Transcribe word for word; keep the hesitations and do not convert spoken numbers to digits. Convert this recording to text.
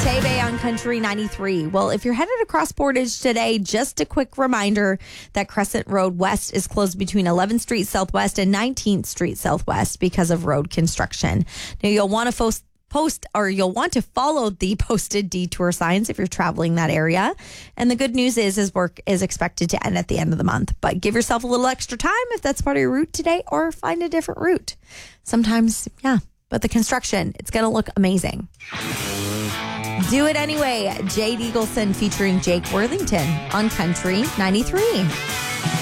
Tay on Country ninety-three. Well, if you're headed across Portage today, just a quick reminder that Crescent Road West is closed between eleventh Street Southwest and nineteenth Street Southwest because of road construction. Now, you'll want to post post or you'll want to follow the posted detour signs if you're traveling that area. And the good news is, is work is expected to end at the end of the month. But give yourself a little extra time if that's part of your route today, or find a different route. Sometimes, yeah. But the construction, it's going to look amazing. Do it anyway. Jade Eagleson featuring Jake Worthington on Country ninety-three.